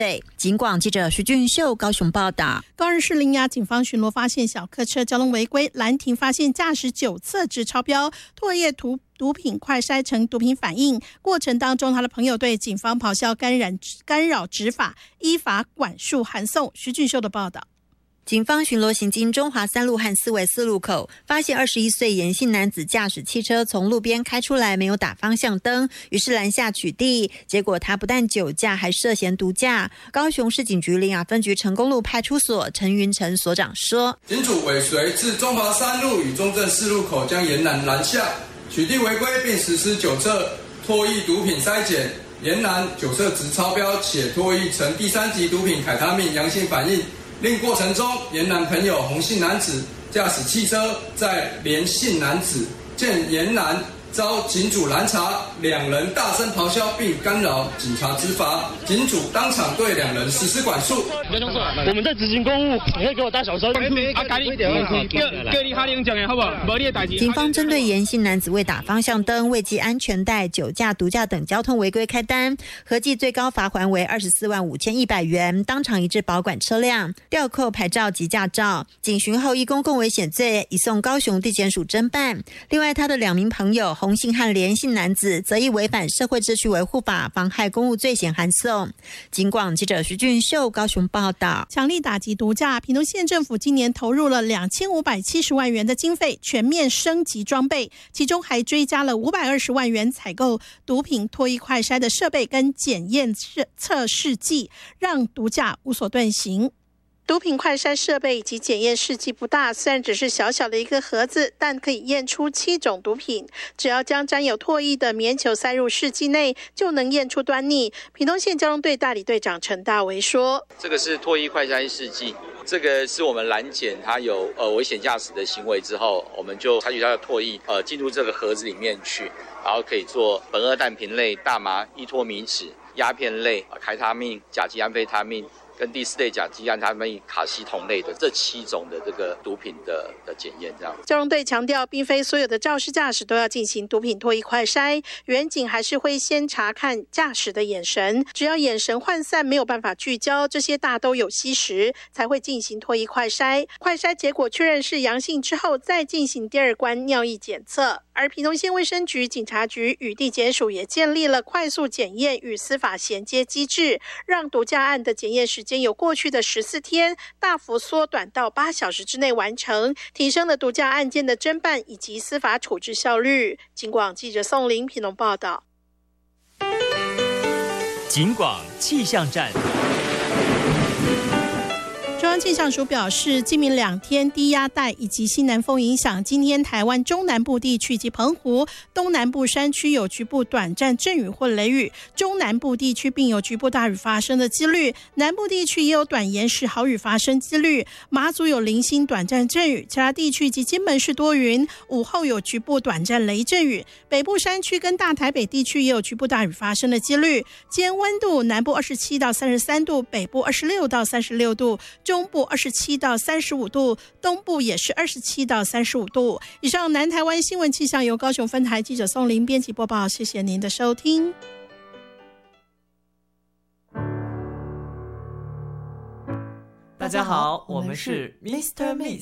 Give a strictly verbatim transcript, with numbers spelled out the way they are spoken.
警广记者徐俊秀高雄报道。 高雄市林雅警方巡逻发现小客车交通违规，拦停发现驾驶酒测值超标，唾液毒毒品快筛成毒品反应。过程当中，他的朋友对警方咆哮干扰干扰执法，依法管束函送。徐俊秀的报道。 警方巡逻行经中华三路和四维四路口，发现二十一岁严姓男子驾驶汽车从路边开出来，没有打方向灯，于是拦下取缔。结果他不但酒驾，还涉嫌毒驾。高雄市警局林雅分局成功路派出所陈云成所长说：“ 警组尾随至中华三路与中正四路口，将严男拦下，取缔违规，并实施酒测唾液毒品筛检。严男酒测值超标，且唾液呈第三级毒品凯他命阳性反应。另过程中，严男朋友洪姓男子驾驶汽车载连姓男子，见严男遭警组拦查，两人大声咆哮并干扰警察执法，警组当场对两人实施管束。 我们在执行公务，你可以给我大小声。啊，赶紧，叫叫你哈领奖的好不好？无你的代志。 警方针对严姓男子未打方向灯、未系安全带、酒驾、毒驾等交通违规开单，合计最高罚锾为二十四万五千一百元，当场移至保管车辆，吊扣牌照及驾照。警询后依公共危险罪移送高雄地检署侦办。另外，他的两名朋友洪姓和连姓男子则以违反社会秩序维护法、妨害公务罪嫌函送。警广记者徐俊秀高雄报道。 强力打击毒驾，屏东县政府今年投入了两千五百七十万元的经费，全面升级装备，其中还追加了五百二十万元采购毒品唾液快筛的设备跟检验测试剂，让毒驾无所遁形。毒品快筛设备以及检验试剂不大，虽然只是小小的一个盒子，但可以验出七种毒品。只要将沾有唾液的棉球塞入试剂内，就能验出端倪。屏东县交通队代理队长陈大为说：“ 这个是唾液快筛试剂，这个是我们拦检它有呃危险驾驶的行为之后，我们就采取它的唾液呃进入这个盒子里面去，然后可以做苯二氮平类、大麻、依托米酯、鸦片类、开他命、甲基安非他命。”跟第四类甲基安他命卡西酮类的这七种的这个毒品的的检验，这样。 交通队强调，并非所有的肇事驾驶都要进行毒品唾液快筛，员警还是会先查看驾驶的眼神，只要眼神涣散，没有办法聚焦，这些大都有吸食，才会进行唾液快筛。快筛结果确认是阳性之后，再进行第二关尿液检测。而屏东县卫生局、警察局与地检署也建立了快速检验与司法衔接机制，让毒驾案的检验时间由过去的十四天大幅缩短到八小时之内完成，提升了毒驾案件的侦办以及司法处置效率。警广记者宋林屏东报道。 警广气象站。 中央气象署表示，今明两天低压带以及西南风影响，今天台湾中南部地区及澎湖东南部山区有局部短暂阵雨或雷雨，中南部地区并有局部大雨发生的几率，南部地区也有短延时豪雨发生几率。马祖有零星短暂阵雨，其他地区及金门市多云，午后有局部短暂雷阵雨。北部山区跟大台北地区也有局部大雨发生的几率。今天温度，南部二十七到三十三度，北部二十六到三十六度，中部二十七到三十五度，东部也是二十七到三十五度。以上南台湾新闻气象由高雄分台记者宋林编辑播报，谢谢您的收听。 大家好，我们是 Mister Miss